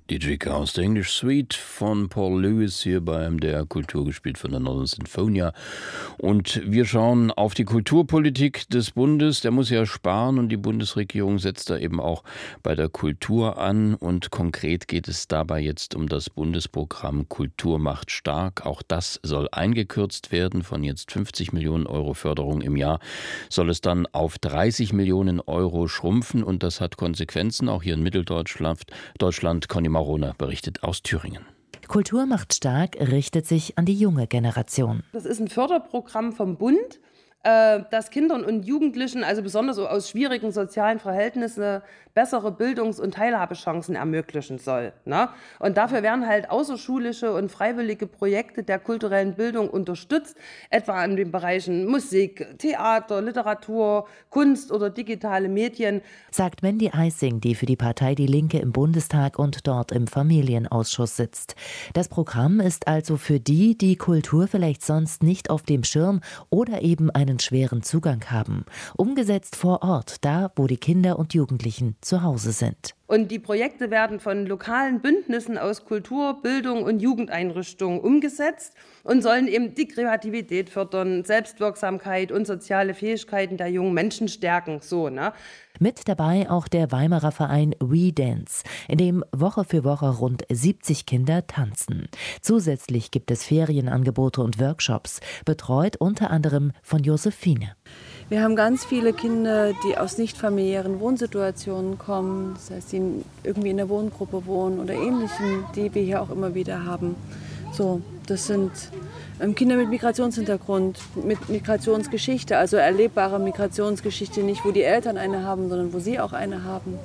DJ Chaos, der English Suite von Paul Lewis hier bei MDR Kultur, gespielt von der Northern Sinfonia. Und wir schauen auf die Kulturpolitik des Bundes. Der muss ja sparen und die Bundesregierung setzt da eben auch bei der Kultur an. Und konkret geht es dabei jetzt um das Bundesprogramm Kultur macht stark. Auch das soll eingekürzt werden. Von jetzt 50 Millionen Euro Förderung im Jahr soll es dann auf 30 Millionen Euro schrumpfen. Und das hat Konsequenzen, auch hier in Mitteldeutschland. Conny Marona berichtet aus Thüringen. Kultur macht stark richtet sich an die junge Generation. Das ist ein Förderprogramm vom Bund, das Kindern und Jugendlichen, also besonders aus schwierigen sozialen Verhältnissen, bessere Bildungs- und Teilhabechancen ermöglichen soll. Ne? Und dafür werden halt außerschulische und freiwillige Projekte der kulturellen Bildung unterstützt, etwa in den Bereichen Musik, Theater, Literatur, Kunst oder digitale Medien. Sagt Mandy Eising, die für die Partei Die Linke im Bundestag und dort im Familienausschuss sitzt. Das Programm ist also für die, die Kultur vielleicht sonst nicht auf dem Schirm oder eben einen schweren Zugang haben. Umgesetzt vor Ort, da wo die Kinder und Jugendlichen zu Hause sind. Und die Projekte werden von lokalen Bündnissen aus Kultur, Bildung und Jugendeinrichtungen umgesetzt und sollen eben die Kreativität fördern, Selbstwirksamkeit und soziale Fähigkeiten der jungen Menschen stärken. So, ne? Mit dabei auch der Weimarer Verein We Dance, in dem Woche für Woche rund 70 Kinder tanzen. Zusätzlich gibt es Ferienangebote und Workshops, betreut unter anderem von Josephine. Wir haben ganz viele Kinder, die aus nicht familiären Wohnsituationen kommen, das heißt, die irgendwie in der Wohngruppe wohnen oder Ähnlichem, die wir hier auch immer wieder haben. So, das sind Kinder mit Migrationshintergrund, mit Migrationsgeschichte, also erlebbare Migrationsgeschichte, nicht wo die Eltern eine haben, sondern wo sie auch eine haben.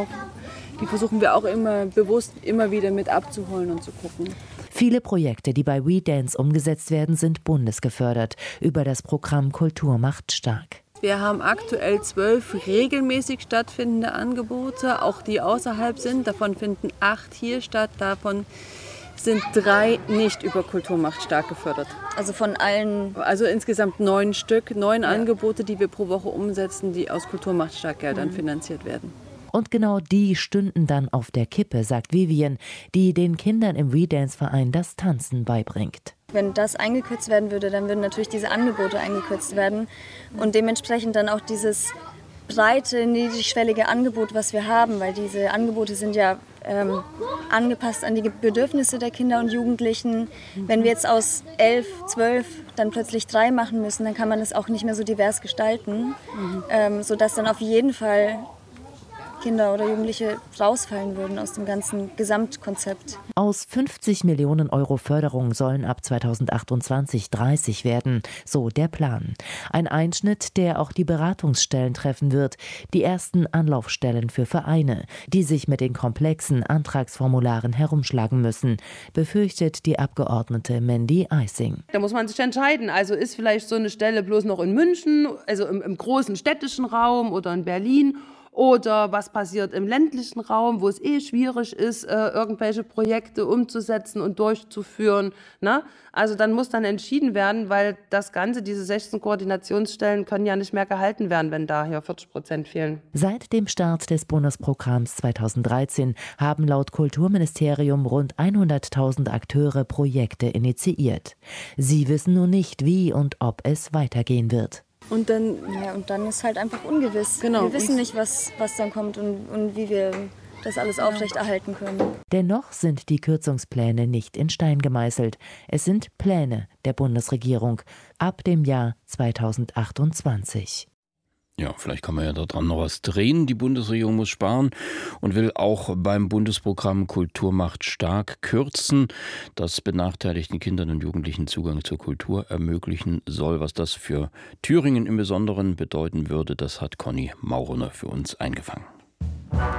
Die versuchen wir auch immer bewusst immer wieder mit abzuholen und zu gucken. Viele Projekte, die bei We Dance umgesetzt werden, sind bundesgefördert über das Programm Kultur macht stark. Wir haben aktuell 12 regelmäßig stattfindende Angebote, auch die außerhalb sind. Davon finden 8 hier statt, davon sind 3 nicht über Kultur macht stark gefördert. Also von allen? Also insgesamt 9 Stück, 9 Angebote, die wir pro Woche umsetzen, die aus Kultur macht stark Geldern finanziert werden. Und genau die stünden dann auf der Kippe, sagt Vivian, die den Kindern im We Dance Verein das Tanzen beibringt. Wenn das eingekürzt werden würde, dann würden natürlich diese Angebote eingekürzt werden und dementsprechend dann auch dieses breite, niedrigschwellige Angebot, was wir haben, weil diese Angebote sind ja angepasst an die Bedürfnisse der Kinder und Jugendlichen. Wenn wir jetzt aus 11, 12 dann plötzlich 3 machen müssen, dann kann man das auch nicht mehr so divers gestalten, sodass dann auf jeden Fall Kinder oder Jugendliche rausfallen würden aus dem ganzen Gesamtkonzept. Aus 50 Millionen Euro Förderung sollen ab 2028 30 werden, so der Plan. Ein Einschnitt, der auch die Beratungsstellen treffen wird, die ersten Anlaufstellen für Vereine, die sich mit den komplexen Antragsformularen herumschlagen müssen, befürchtet die Abgeordnete Mandy Eising. Da muss man sich entscheiden, also ist vielleicht so eine Stelle bloß noch in München, also im großen städtischen Raum oder in Berlin, oder was passiert im ländlichen Raum, wo es schwierig ist, irgendwelche Projekte umzusetzen und durchzuführen. Ne? Also dann muss dann entschieden werden, weil das Ganze, diese 16 Koordinationsstellen können ja nicht mehr gehalten werden, wenn da hier 40% fehlen. Seit dem Start des Bundesprogramms 2013 haben laut Kulturministerium rund 100.000 Akteure Projekte initiiert. Sie wissen nur nicht, wie und ob es weitergehen wird. Und dann ist halt einfach ungewiss. Genau. Wir wissen nicht, was dann kommt und wie wir das alles aufrechterhalten können. Dennoch sind die Kürzungspläne nicht in Stein gemeißelt. Es sind Pläne der Bundesregierung ab dem Jahr 2028. Ja, vielleicht kann man ja daran noch was drehen. Die Bundesregierung muss sparen und will auch beim Bundesprogramm Kultur macht stark kürzen. Das benachteiligten Kindern und Jugendlichen Zugang zur Kultur ermöglichen soll. Was das für Thüringen im Besonderen bedeuten würde, das hat Conny Marona für uns eingefangen.